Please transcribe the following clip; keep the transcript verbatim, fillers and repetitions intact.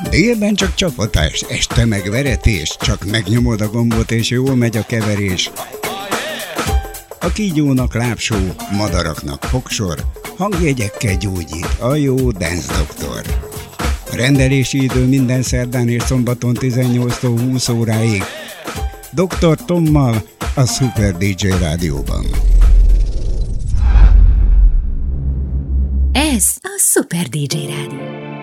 Délben csak csapatás, este meg veretés, csak megnyomod a gombot és jól megy a keverés. A kígyónak lábsó, madaraknak fogsor, hangjegyekkel gyógyít a jó Dance Doktor. A rendelési idő minden szerdán és szombaton tizennyolctól húsz óráig. doktor Tommal a Super dé dzsé Rádióban. Ez a Super dé dzsé Rádió.